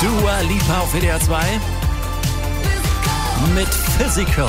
Dua Lipa auf WDR 2 mit Physical.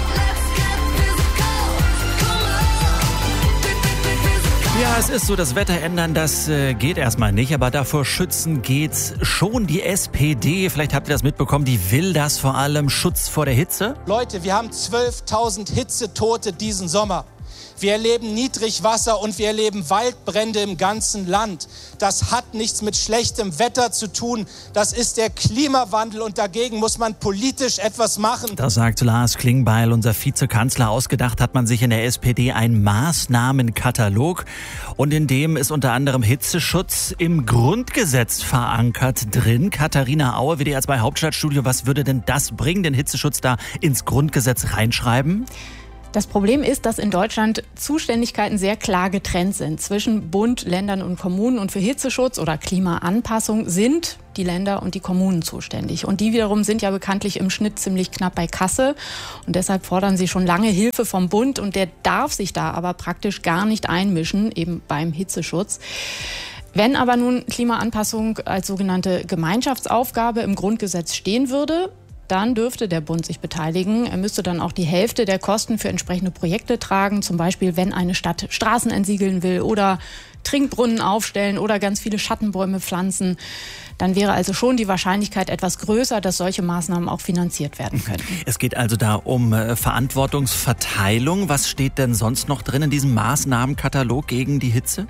Ja, es ist so, das Wetter ändern, das geht erstmal nicht, aber davor schützen geht's schon. Die SPD, vielleicht habt ihr das mitbekommen, die will das vor allem, Schutz vor der Hitze. Leute, wir haben 12.000 Hitzetote diesen Sommer. Wir erleben Niedrigwasser und wir erleben Waldbrände im ganzen Land. Das hat nichts mit schlechtem Wetter zu tun. Das ist der Klimawandel und dagegen muss man politisch etwas machen. Das sagt Lars Klingbeil, unser Vizekanzler. Ausgedacht hat man sich in der SPD einen Maßnahmenkatalog und in dem ist unter anderem Hitzeschutz im Grundgesetz verankert drin. Katharina Aue, WDR 2 Hauptstadtstudio, was würde denn das bringen, den Hitzeschutz da ins Grundgesetz reinschreiben? Das Problem ist, dass in Deutschland Zuständigkeiten sehr klar getrennt sind zwischen Bund, Ländern und Kommunen. Und für Hitzeschutz oder Klimaanpassung sind die Länder und die Kommunen zuständig. Und die wiederum sind ja bekanntlich im Schnitt ziemlich knapp bei Kasse. Und deshalb fordern sie schon lange Hilfe vom Bund. Und der darf sich da aber praktisch gar nicht einmischen, eben beim Hitzeschutz. Wenn aber nun Klimaanpassung als sogenannte Gemeinschaftsaufgabe im Grundgesetz stehen würde, dann dürfte der Bund sich beteiligen. Er müsste dann auch die Hälfte der Kosten für entsprechende Projekte tragen. Zum Beispiel, wenn eine Stadt Straßen entsiegeln will oder Trinkbrunnen aufstellen oder ganz viele Schattenbäume pflanzen. Dann wäre also schon die Wahrscheinlichkeit etwas größer, dass solche Maßnahmen auch finanziert werden könnten. Es geht also da um Verantwortungsverteilung. Was steht denn sonst noch drin in diesem Maßnahmenkatalog gegen die Hitze?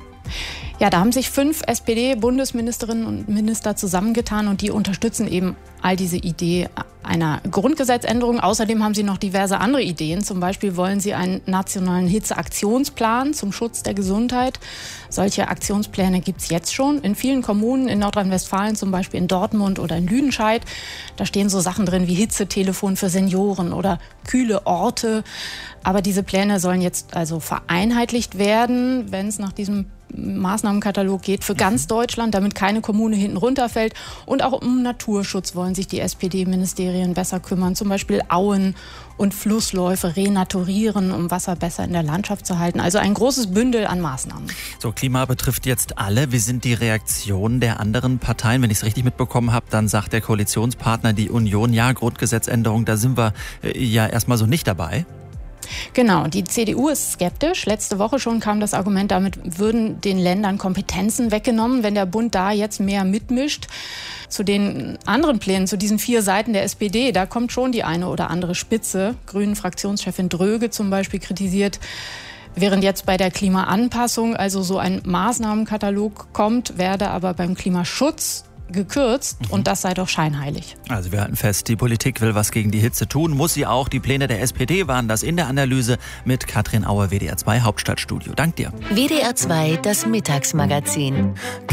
Ja, da haben sich 5 SPD-Bundesministerinnen und Minister zusammengetan und die unterstützen eben all diese Idee einer Grundgesetzänderung. Außerdem haben sie noch diverse andere Ideen. Zum Beispiel wollen sie einen nationalen Hitzeaktionsplan zum Schutz der Gesundheit. Solche Aktionspläne gibt es jetzt schon in vielen Kommunen, in Nordrhein-Westfalen, zum Beispiel in Dortmund oder in Lüdenscheid. Da stehen so Sachen drin wie Hitzetelefon für Senioren oder kühle Orte. Aber diese Pläne sollen jetzt also vereinheitlicht werden, wenn es nach diesem Maßnahmenkatalog geht, für ganz Deutschland, damit keine Kommune hinten runterfällt. Und auch um Naturschutz wollen sich die SPD-Ministerien besser kümmern. Zum Beispiel Auen und Flussläufe renaturieren, um Wasser besser in der Landschaft zu halten. Also ein großes Bündel an Maßnahmen. So, Klima betrifft jetzt alle. Wie sind die Reaktionen der anderen Parteien? Wenn ich es richtig mitbekommen habe, dann sagt der Koalitionspartner, die Union, ja, Grundgesetzänderung, da sind wir ja erstmal so nicht dabei. Genau, die CDU ist skeptisch. Letzte Woche schon kam das Argument, damit würden den Ländern Kompetenzen weggenommen, wenn der Bund da jetzt mehr mitmischt. Zu den anderen Plänen, zu diesen 4 Seiten der SPD, da kommt schon die eine oder andere Spitze. Grünen-Fraktionschefin Dröge zum Beispiel kritisiert, während jetzt bei der Klimaanpassung also so ein Maßnahmenkatalog kommt, werde aber beim Klimaschutz gekürzt und das sei doch scheinheilig. Also wir halten fest, die Politik will was gegen die Hitze tun, muss sie auch. Die Pläne der SPD waren das in der Analyse mit Katrin Auer, WDR 2 Hauptstadtstudio. Dank dir. WDR 2, das Mittagsmagazin.